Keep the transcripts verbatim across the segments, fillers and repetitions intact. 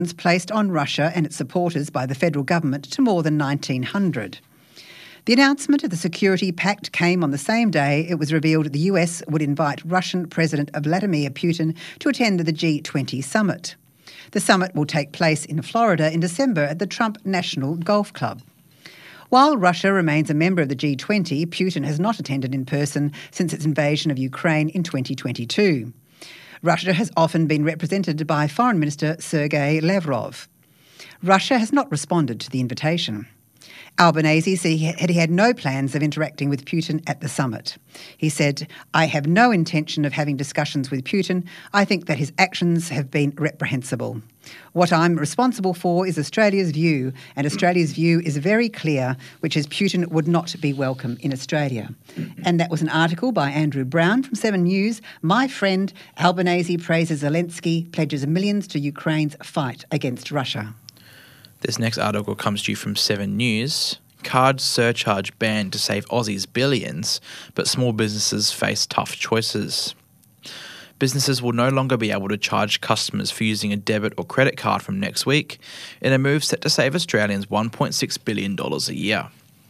placed on Russia and its supporters by the federal government to more than nineteen hundred. The announcement of the security pact came on the same day it was revealed the U S would invite Russian President Vladimir Putin to attend the G twenty summit. The summit will take place in Florida in December at the Trump National Golf Club. While Russia remains a member of the G twenty, Putin has not attended in person since its invasion of Ukraine in twenty twenty-two. Russia has often been represented by Foreign Minister Sergei Lavrov. Russia has not responded to the invitation. Albanese said he had no plans of interacting with Putin at the summit. He said, "I have no intention of having discussions with Putin. I think that his actions have been reprehensible. What I'm responsible for is Australia's view, and Australia's view is very clear, which is Putin would not be welcome in Australia." And that was an article by Andrew Brown from Seven News. My friend Albanese praises Zelensky, pledges millions to Ukraine's fight against Russia. This next article comes to you from Seven News. Card surcharge banned to save Aussies billions, but small businesses face tough choices. Businesses will no longer be able to charge customers for using a debit or credit card from next week, in a move set to save Australians one point six billion dollars a year.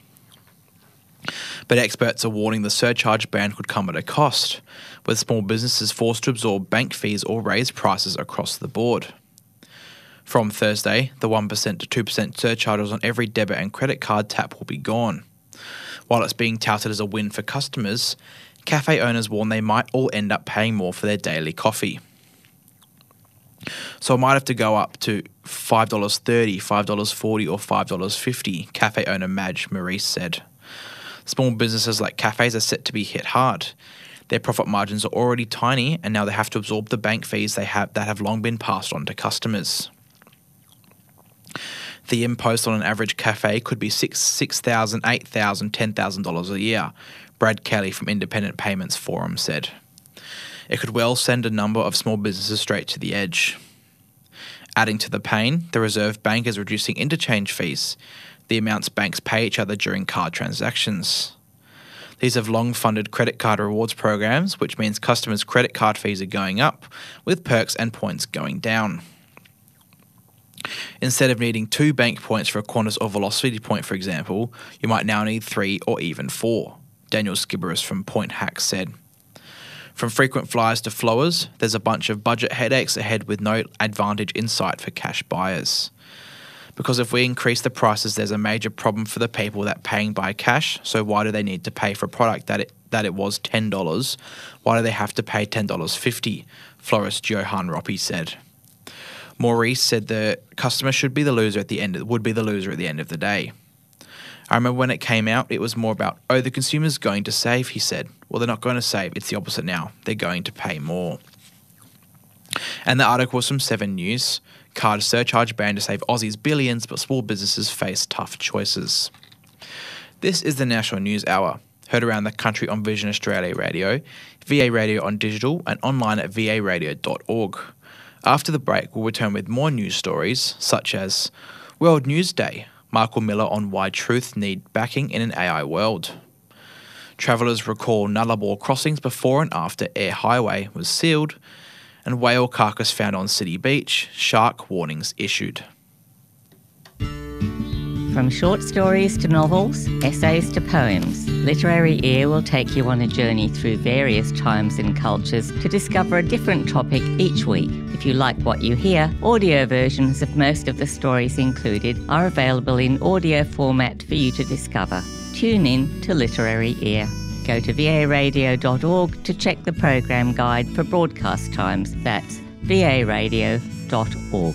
But experts are warning the surcharge ban could come at a cost, with small businesses forced to absorb bank fees or raise prices across the board. From Thursday, the one percent to two percent surcharges on every debit and credit card tap will be gone. While it's being touted as a win for customers, cafe owners warn they might all end up paying more for their daily coffee. So it might have to go up to five dollars thirty, five dollars forty or five dollars fifty, cafe owner Madge Maurice said. Small businesses like cafes are set to be hit hard. Their profit margins are already tiny, and now they have to absorb the bank fees they have that have long been passed on to customers. The impost on an average cafe could be six thousand dollars, eight thousand dollars, ten thousand dollars a year, Brad Kelly from Independent Payments Forum said. It could well send a number of small businesses straight to the edge. Adding to the pain, the Reserve Bank is reducing interchange fees, the amounts banks pay each other during card transactions. These have long funded credit card rewards programs, which means customers' credit card fees are going up, with perks and points going down. Instead of needing two bank points for a Qantas or Velocity point, for example, you might now need three or even four, Daniel Skibberus from Point Hacks said. From frequent flyers to flowers, there's a bunch of budget headaches ahead with no advantage in sight for cash buyers. Because if we increase the prices, there's a major problem for the people that paying by cash, so why do they need to pay for a product that it, that it was ten dollars? Why do they have to pay ten dollars fifty? Florist Johan Roppi said. Maurice said the customer should be the loser at the end, would be the loser at the end of the day. I remember when it came out, it was more about, oh, the consumer's going to save, he said. Well, they're not going to save. It's the opposite now. They're going to pay more. And the article was from Seven News. Card surcharge ban to save Aussies billions, but small businesses face tough choices. This is the National News Hour, heard around the country on Vision Australia Radio, V A Radio on digital, and online at v a radio dot org. After the break, we'll return with more news stories, such as World News Day, Michael Miller on why truth need backing in an A I world. Travellers recall Nullarbor crossings before and after Air Highway was sealed, and whale carcass found on City Beach, shark warnings issued. From short stories to novels, essays to poems, Literary Ear will take you on a journey through various times and cultures to discover a different topic each week. If you like what you hear, audio versions of most of the stories included are available in audio format for you to discover. Tune in to Literary Ear. Go to v a radio dot org to check the program guide for broadcast times. That's v a radio dot org.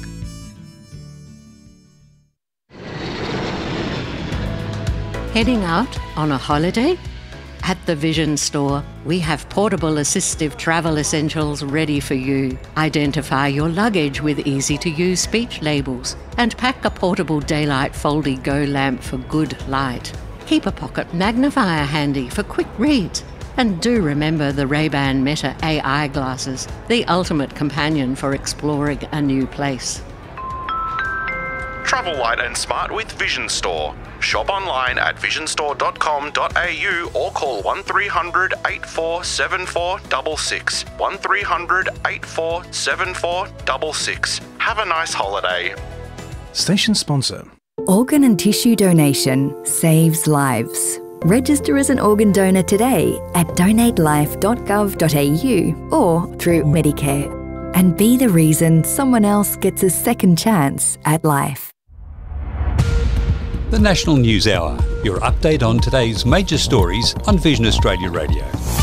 Heading out on a holiday? At the Vision Store, we have portable assistive travel essentials ready for you. Identify your luggage with easy-to-use speech labels and pack a portable daylight Foldy Go lamp for good light. Keep a pocket magnifier handy for quick reads. And do remember the Ray-Ban Meta A I glasses, the ultimate companion for exploring a new place. Travel light and smart with Vision Store. Shop online at vision store dot com dot a u or call one three hundred, eight four seven four, six six. one three hundred, eight four seven four, six six. Have a nice holiday. Station sponsor. Organ and tissue donation saves lives. Register as an organ donor today at donate life dot gov dot a u or through Medicare. And be the reason someone else gets a second chance at life. The National News Hour, your update on today's major stories on Vision Australia Radio.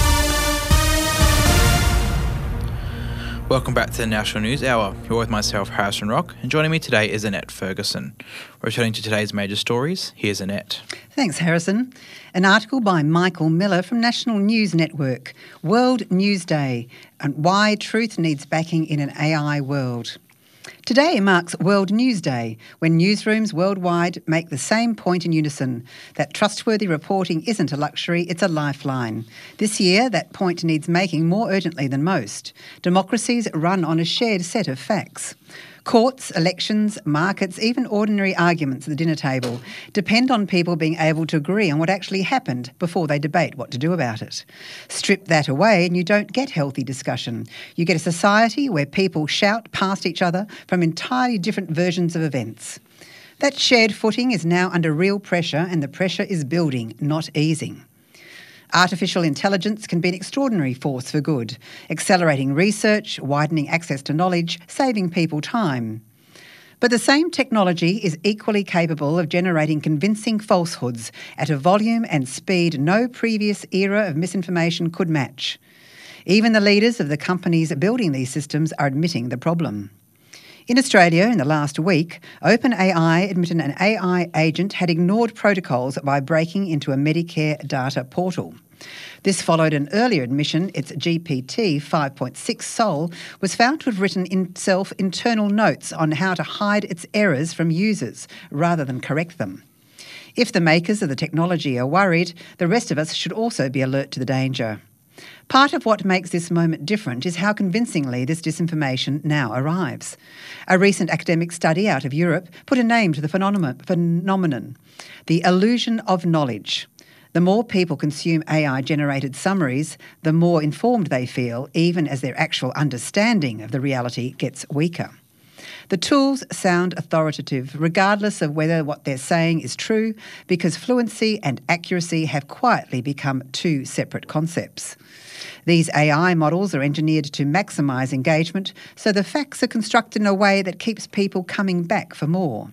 Welcome back to the National News Hour. You're with myself, Harrison Rock, and joining me today is Annette Ferguson. Returning to today's major stories, here's Annette. Thanks, Harrison. An article by Michael Miller from National News Network, World News Day, and why truth needs backing in an A I world. Today marks World News Day, when newsrooms worldwide make the same point in unison, that trustworthy reporting isn't a luxury, it's a lifeline. This year, that point needs making more urgently than most. Democracies run on a shared set of facts. Courts, elections, markets, even ordinary arguments at the dinner table depend on people being able to agree on what actually happened before they debate what to do about it. Strip that away and you don't get healthy discussion. You get a society where people shout past each other from entirely different versions of events. That shared footing is now under real pressure, and the pressure is building, not easing. Artificial intelligence can be an extraordinary force for good, accelerating research, widening access to knowledge, saving people time. But the same technology is equally capable of generating convincing falsehoods at a volume and speed no previous era of misinformation could match. Even the leaders of the companies building these systems are admitting the problem. In Australia, in the last week, OpenAI admitted an A I agent had ignored protocols by breaking into a Medicare data portal. This followed an earlier admission its G P T five point six Sol was found to have written itself internal notes on how to hide its errors from users rather than correct them. If the makers of the technology are worried, the rest of us should also be alert to the danger. Part of what makes this moment different is how convincingly this disinformation now arrives. A recent academic study out of Europe put a name to the phenomenon, the illusion of knowledge. The more people consume A I-generated summaries, the more informed they feel, even as their actual understanding of the reality gets weaker. The tools sound authoritative, regardless of whether what they're saying is true, because fluency and accuracy have quietly become two separate concepts. These A I models are engineered to maximise engagement, so the facts are constructed in a way that keeps people coming back for more.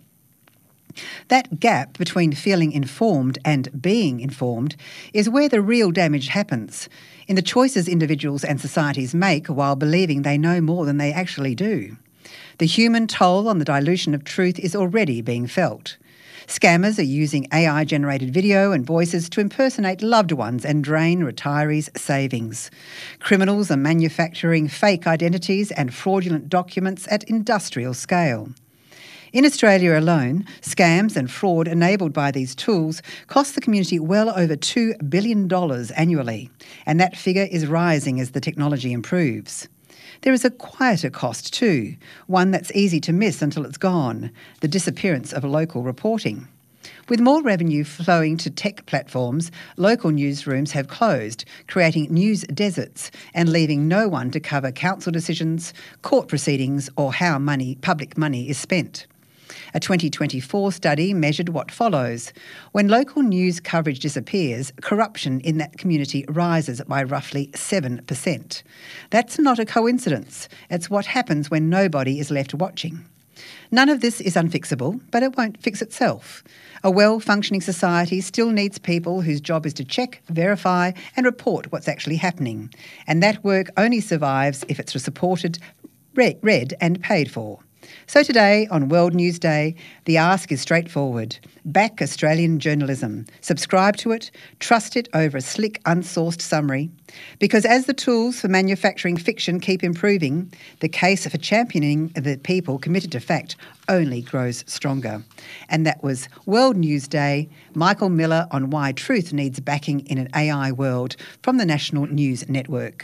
That gap between feeling informed and being informed is where the real damage happens, in the choices individuals and societies make while believing they know more than they actually do. The human toll on the dilution of truth is already being felt. Scammers are using A I-generated video and voices to impersonate loved ones and drain retirees' savings. Criminals are manufacturing fake identities and fraudulent documents at industrial scale. In Australia alone, scams and fraud enabled by these tools cost the community well over two billion dollars annually, and that figure is rising as the technology improves. There is a quieter cost too, one that's easy to miss until it's gone, the disappearance of local reporting. With more revenue flowing to tech platforms, local newsrooms have closed, creating news deserts and leaving no one to cover council decisions, court proceedings or how money, public money is spent. A twenty twenty-four study measured what follows. When local news coverage disappears, corruption in that community rises by roughly seven percent. That's not a coincidence. It's what happens when nobody is left watching. None of this is unfixable, but it won't fix itself. A well-functioning society still needs people whose job is to check, verify and report what's actually happening. And that work only survives if it's supported, read and paid for. So today, on World News Day, the ask is straightforward. Back Australian journalism. Subscribe to it. Trust it over a slick, unsourced summary. Because as the tools for manufacturing fiction keep improving, the case for championing the people committed to fact only grows stronger. And that was World News Day. Michael Miller on why truth needs backing in an A I world from the National News Network.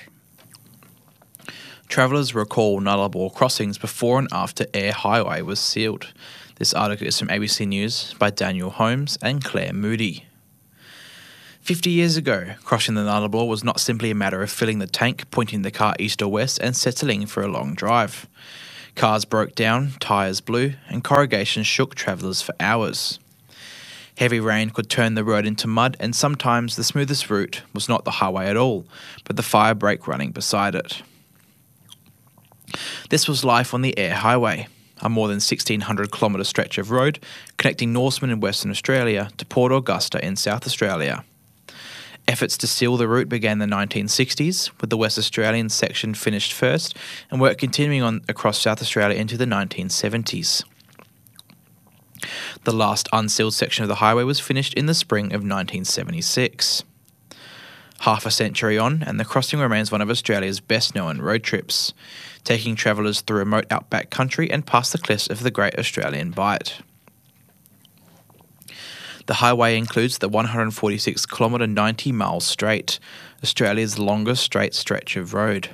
Travellers recall Nullarbor crossings before and after Eyre Highway was sealed. This article is from A B C News by Daniel Holmes and Claire Moody. Fifty years ago, crossing the Nullarbor was not simply a matter of filling the tank, pointing the car east or west and settling for a long drive. Cars broke down, tyres blew, and corrugation shook travellers for hours. Heavy rain could turn the road into mud, and sometimes the smoothest route was not the highway at all, but the fire break running beside it. This was life on the Eyre Highway, a more than sixteen hundred kilometre stretch of road connecting Norseman in Western Australia to Port Augusta in South Australia. Efforts to seal the route began in the nineteen sixties, with the West Australian section finished first and work continuing on across South Australia into the nineteen seventies. The last unsealed section of the highway was finished in the spring of nineteen seventy-six. Half a century on, and the crossing remains one of Australia's best-known road trips, taking travellers through remote outback country and past the cliffs of the Great Australian Bight. The highway includes the one hundred forty-six kilometre ninety mile straight, Australia's longest straight stretch of road.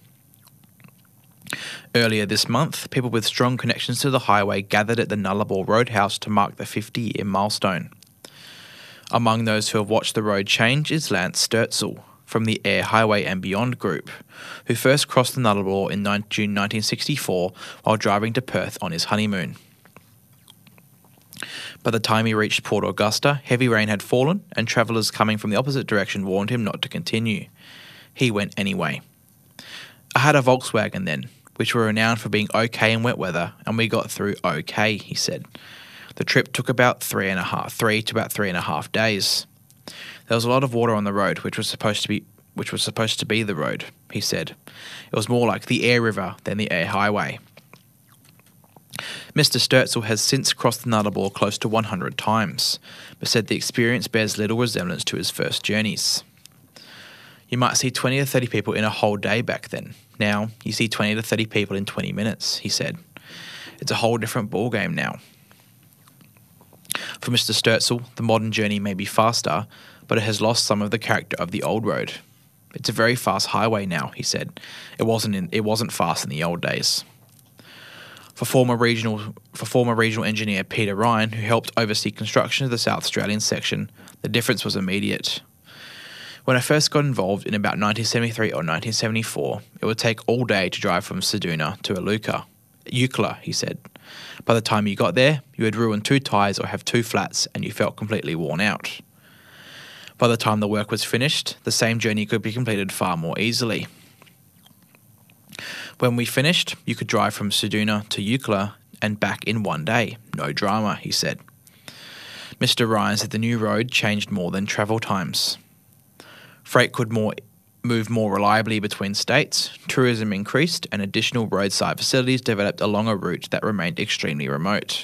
Earlier this month, people with strong connections to the highway gathered at the Nullarbor Roadhouse to mark the fifty-year milestone. Among those who have watched the road change is Lance Sturzel from the Eyre Highway and Beyond group, who first crossed the Nullarbor in June nineteen sixty-four while driving to Perth on his honeymoon. By the time he reached Port Augusta, heavy rain had fallen and travellers coming from the opposite direction warned him not to continue. He went anyway. "I had a Volkswagen then, which were renowned for being okay in wet weather, and we got through okay," he said. The trip took about three and a half, three to about three and a half days. There was a lot of water on the road, which was supposed to be, which was supposed to be the road, he said. It was more like the Eyre River than the Eyre Highway. Mister Sturzel has since crossed the Nullarbor close to one hundred times, but said the experience bears little resemblance to his first journeys. "You might see twenty to thirty people in a whole day back then. Now, you see twenty to thirty people in twenty minutes, he said. It's a whole different ballgame now. For Mister Sturzel, the modern journey may be faster, but it has lost some of the character of the old road. It's a very fast highway now, he said. It wasn't in, it wasn't fast in the old days. For former regional for former regional engineer Peter Ryan, who helped oversee construction of the South Australian section, the difference was immediate. When I first got involved in about nineteen seventy-three or nineteen seventy-four, it would take all day to drive from Ceduna to Iluka. Eucla, he said. By the time you got there, you had ruined two tyres or have two flats and you felt completely worn out. By the time the work was finished, the same journey could be completed far more easily. When we finished, you could drive from Ceduna to Eucla and back in one day. No drama, he said. Mister Ryan said the new road changed more than travel times. Freight could more move more reliably between states, tourism increased, and additional roadside facilities developed along a route that remained extremely remote.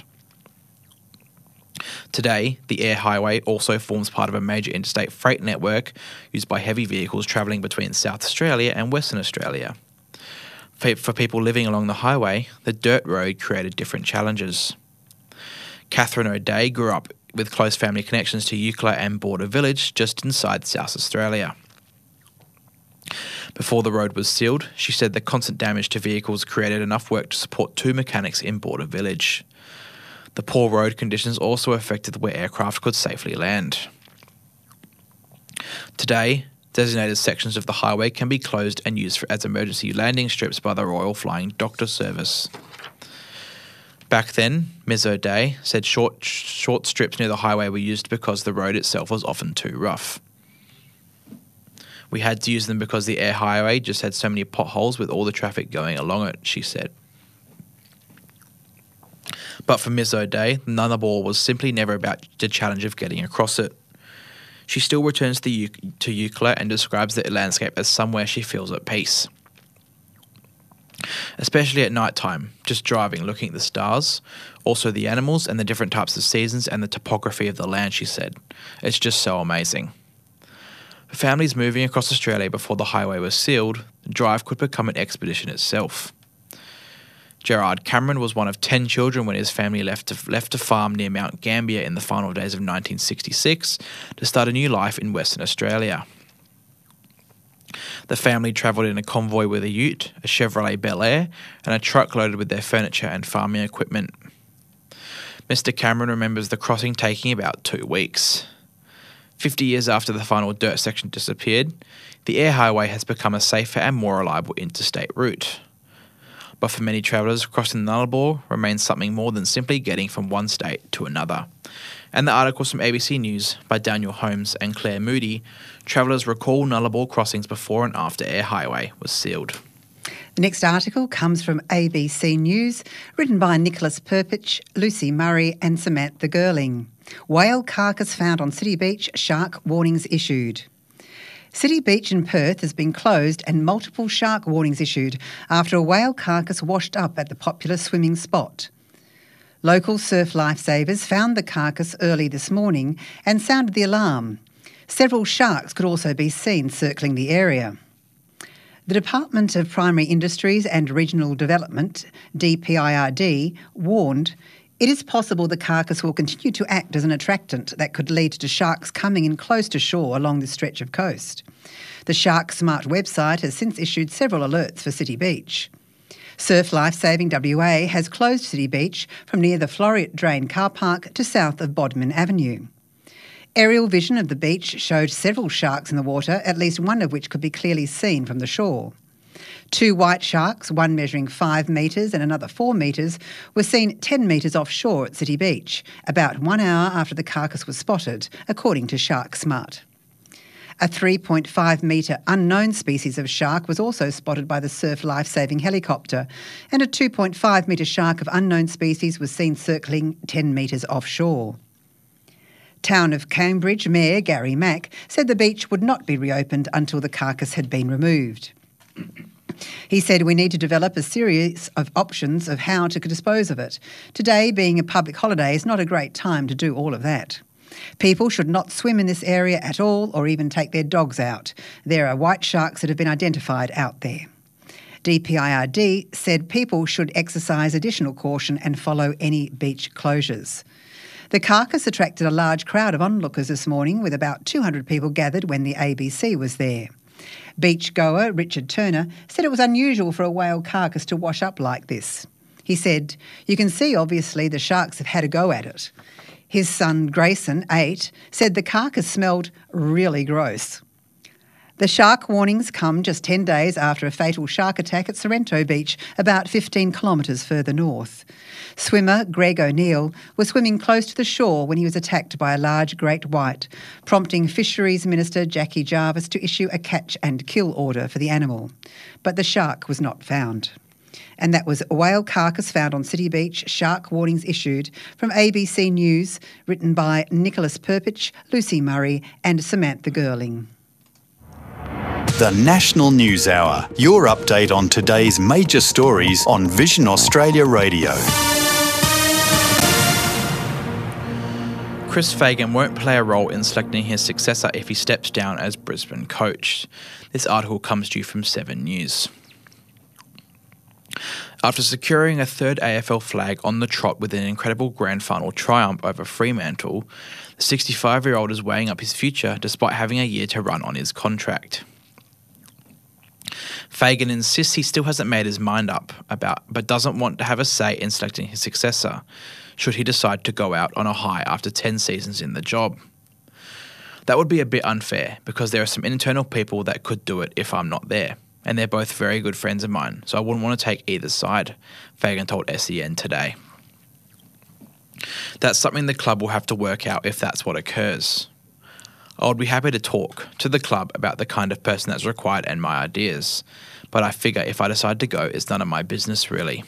Today, the Eyre Highway also forms part of a major interstate freight network used by heavy vehicles travelling between South Australia and Western Australia. For people living along the highway, the dirt road created different challenges. Catherine O'Day grew up with close family connections to Eucla and Border Village just inside South Australia. Before the road was sealed, she said the constant damage to vehicles created enough work to support two mechanics in Border Village. The poor road conditions also affected where aircraft could safely land. Today, designated sections of the highway can be closed and used for, as emergency landing strips by the Royal Flying Doctor Service. Back then, Miz O'Day said short, short strips near the highway were used because the road itself was often too rough. We had to use them because the Eyre Highway just had so many potholes with all the traffic going along it, she said. But for Miz O'Day, the Nullarbor was simply never about the challenge of getting across it. She still returns to, U- to Eucla and describes the landscape as somewhere she feels at peace. Especially at night time, just driving, looking at the stars, also the animals and the different types of seasons and the topography of the land, she said. It's just so amazing. For families moving across Australia before the highway was sealed, the drive could become an expedition itself. Gerard Cameron was one of ten children when his family left to, left to farm near Mount Gambier in the final days of nineteen sixty-six to start a new life in Western Australia. The family travelled in a convoy with a ute, a Chevrolet Bel Air, and a truck loaded with their furniture and farming equipment. Mister Cameron remembers the crossing taking about two weeks. Fifty years after the final dirt section disappeared, the Eyre Highway has become a safer and more reliable interstate route. But for many travellers, crossing the Nullarbor remains something more than simply getting from one state to another. And the articles from A B C News by Daniel Holmes and Claire Moody, travellers recall Nullarbor crossings before and after Air Highway was sealed. The next article comes from A B C News, written by Nicholas Perpich, Lucy Murray and Samantha Girling. Whale carcass found on City Beach, shark warnings issued. City Beach in Perth has been closed and multiple shark warnings issued after a whale carcass washed up at the popular swimming spot. Local surf lifesavers found the carcass early this morning and sounded the alarm. Several sharks could also be seen circling the area. The Department of Primary Industries and Regional Development, D P I R D, warned it is possible the carcass will continue to act as an attractant that could lead to sharks coming in close to shore along this stretch of coast. The Shark Smart website has since issued several alerts for City Beach. Surf Lifesaving W A has closed City Beach from near the Floriat Drain car park to south of Bodmin Avenue. Aerial vision of the beach showed several sharks in the water, at least one of which could be clearly seen from the shore. Two white sharks, one measuring five metres and another four metres, were seen ten metres offshore at City Beach, about one hour after the carcass was spotted, according to Shark Smart. A three point five metre unknown species of shark was also spotted by the Surf Lifesaving helicopter, and a two point five metre shark of unknown species was seen circling ten metres offshore. Town of Cambridge Mayor Gary Mack said the beach would not be reopened until the carcass had been removed. He said we need to develop a series of options of how to dispose of it. Today, being a public holiday, is not a great time to do all of that. People should not swim in this area at all or even take their dogs out. There are white sharks that have been identified out there. D P I R D said people should exercise additional caution and follow any beach closures. The carcass attracted a large crowd of onlookers this morning, with about two hundred people gathered when the A B C was there. Beach goer Richard Turner said it was unusual for a whale carcass to wash up like this. He said, "You can see obviously the sharks have had a go at it." His son Grayson, eight, said the carcass smelled really gross. The shark warnings come just ten days after a fatal shark attack at Sorrento Beach, about fifteen kilometres further north. Swimmer Greg O'Neill was swimming close to the shore when he was attacked by a large great white, prompting Fisheries Minister Jackie Jarvis to issue a catch and kill order for the animal. But the shark was not found. And that was a whale carcass found on City Beach, shark warnings issued, from A B C News, written by Nicholas Perpich, Lucy Murray and Samantha Girling. The National News Hour, your update on today's major stories on Vision Australia Radio. Chris Fagan won't play a role in selecting his successor if he steps down as Brisbane coach. This article comes to you from Seven News. After securing a third A F L flag on the trot with an incredible grand final triumph over Fremantle, the sixty-five-year-old is weighing up his future despite having a year to run on his contract. Fagan insists he still hasn't made his mind up about, but doesn't want to have a say in selecting his successor, should he decide to go out on a high after ten seasons in the job. That would be a bit unfair, because there are some internal people that could do it if I'm not there, and they're both very good friends of mine, so I wouldn't want to take either side, Fagan told S E N today. That's something the club will have to work out if that's what occurs. I would be happy to talk to the club about the kind of person that's required and my ideas, but I figure if I decide to go, it's none of my business really.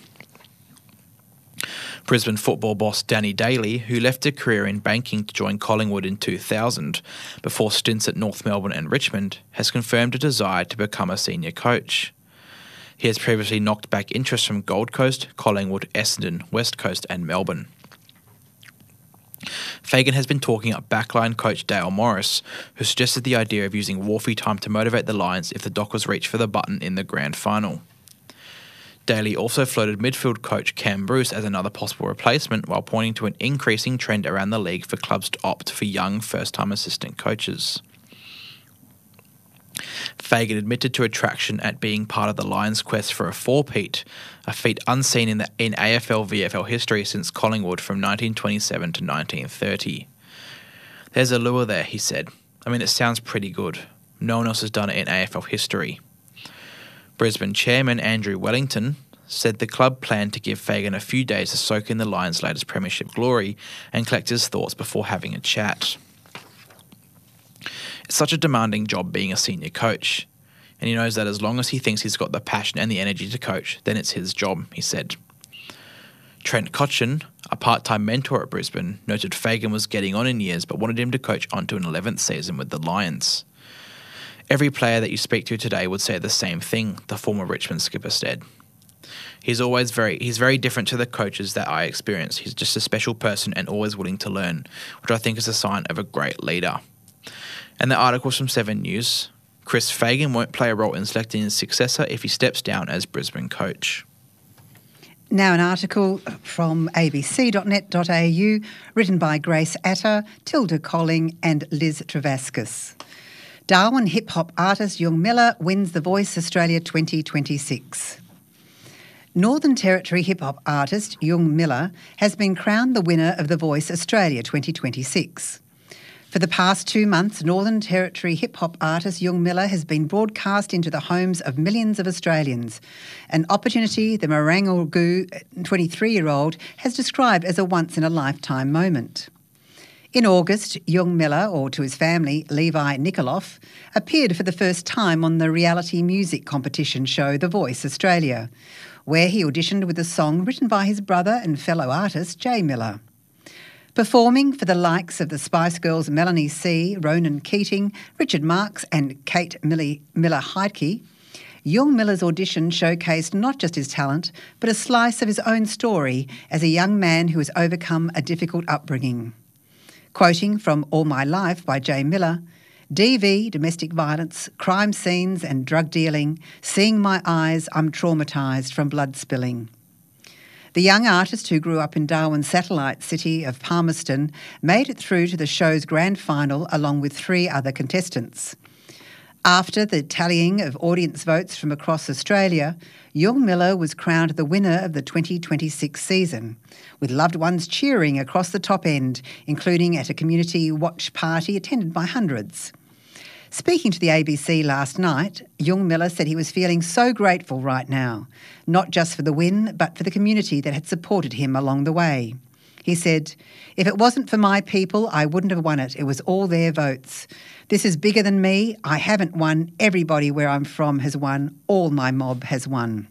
Brisbane football boss Danny Daly, who left a career in banking to join Collingwood in two thousand, before stints at North Melbourne and Richmond, has confirmed a desire to become a senior coach. He has previously knocked back interest from Gold Coast, Collingwood, Essendon, West Coast and Melbourne. Fagan has been talking up backline coach Dale Morris, who suggested the idea of using Wharfie time to motivate the Lions if the Dockers reach for the button in the grand final. Daly also floated midfield coach Cam Bruce as another possible replacement, while pointing to an increasing trend around the league for clubs to opt for young first-time assistant coaches. Fagan admitted to attraction at being part of the Lions' quest for a four-peat, a feat unseen in, the, in A F L V F L history since Collingwood from nineteen twenty-seven to nineteen thirty. There's a lure there, he said. I mean, it sounds pretty good. No one else has done it in A F L history. Brisbane chairman Andrew Wellington said the club planned to give Fagan a few days to soak in the Lions' latest premiership glory and collect his thoughts before having a chat. It's such a demanding job being a senior coach, and he knows that as long as he thinks he's got the passion and the energy to coach, then it's his job, he said. Trent Cotchin, a part-time mentor at Brisbane, noted Fagan was getting on in years but wanted him to coach onto an eleventh season with the Lions. Every player that you speak to today would say the same thing, the former Richmond skipper said. He's always very he's very different to the coaches that I experience. He's just a special person and always willing to learn, which I think is a sign of a great leader. And the article's from Seven News. Chris Fagan won't play a role in selecting his successor if he steps down as Brisbane coach. Now an article from a b c dot net dot a u written by Grace Atter, Tilda Colling and Liz Travascus. Darwin hip-hop artist Yung Miller wins The Voice Australia twenty twenty-six. Northern Territory hip-hop artist Yung Miller has been crowned the winner of The Voice Australia twenty twenty-six. For the past two months, Northern Territory hip-hop artist Yung Miller has been broadcast into the homes of millions of Australians, an opportunity the Marangaloo twenty-three-year-old has described as a once-in-a-lifetime moment. In August, Yung Miller, or to his family, Levi Nikoloff, appeared for the first time on the reality music competition show The Voice Australia, where he auditioned with a song written by his brother and fellow artist Jay Miller. Performing for the likes of the Spice Girls Melanie C, Ronan Keating, Richard Marx and Kate Miller-Heidke, Yung Miller's audition showcased not just his talent, but a slice of his own story as a young man who has overcome a difficult upbringing. Quoting from All My Life by Jay Miller, D V, domestic violence, crime scenes and drug dealing, seeing my eyes, I'm traumatised from blood spilling. The young artist, who grew up in Darwin's satellite city of Palmerston, made it through to the show's grand final along with three other contestants. After the tallying of audience votes from across Australia, Yung Miller was crowned the winner of the twenty twenty-six season, with loved ones cheering across the top end, including at a community watch party attended by hundreds. Speaking to the A B C last night, Yung Miller said he was feeling so grateful right now, not just for the win, but for the community that had supported him along the way. He said, "If it wasn't for my people, I wouldn't have won it. It was all their votes. This is bigger than me. I haven't won. Everybody where I'm from has won. All my mob has won."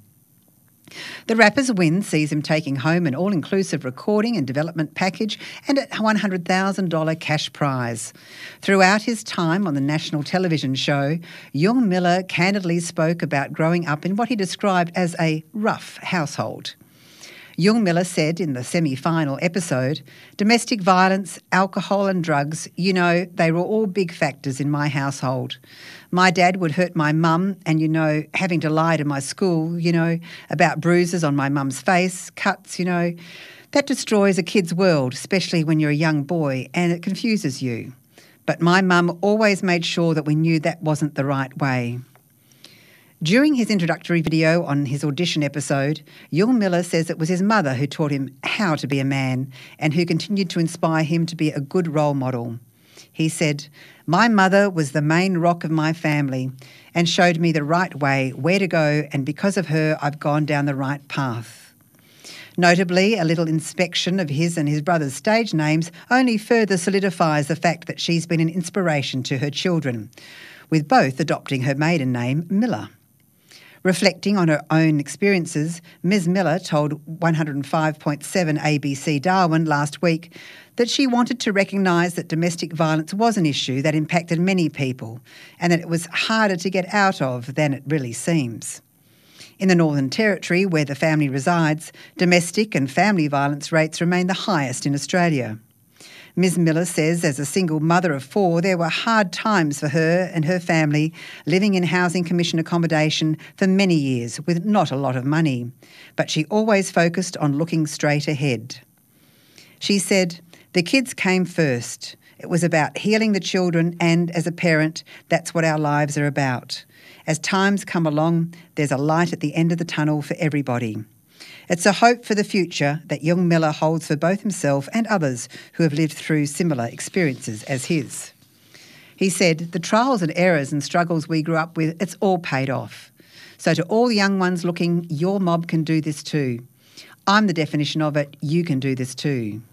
The rapper's win sees him taking home an all-inclusive recording and development package and a one hundred thousand dollars cash prize. Throughout his time on the national television show, Yung Miller candidly spoke about growing up in what he described as a rough household. Yung Miller said in the semi-final episode, "Domestic violence, alcohol and drugs, you know, they were all big factors in my household. My dad would hurt my mum and, you know, having to lie to my school, you know, about bruises on my mum's face, cuts, you know. That destroys a kid's world, especially when you're a young boy, and it confuses you. But my mum always made sure that we knew that wasn't the right way." During his introductory video on his audition episode, Yung Miller says it was his mother who taught him how to be a man and who continued to inspire him to be a good role model. He said, "My mother was the main rock of my family and showed me the right way, where to go, and because of her, I've gone down the right path." Notably, a little inspection of his and his brother's stage names only further solidifies the fact that she's been an inspiration to her children, with both adopting her maiden name, Miller. Reflecting on her own experiences, Miz Miller told one oh five point seven A B C Darwin last week that she wanted to recognise that domestic violence was an issue that impacted many people and that it was harder to get out of than it really seems. In the Northern Territory, where the family resides, domestic and family violence rates remain the highest in Australia. Miz Miller says as a single mother of four, there were hard times for her and her family living in Housing Commission accommodation for many years with not a lot of money, but she always focused on looking straight ahead. She said, "The kids came first. It was about healing the children, and as a parent, that's what our lives are about. As times come along, there's a light at the end of the tunnel for everybody. It's a hope for the future that Yung Miller holds for both himself and others who have lived through similar experiences as his." He said, "The trials and errors and struggles we grew up with, it's all paid off. So to all the young ones looking, your mob can do this too. I'm the definition of it. You can do this too.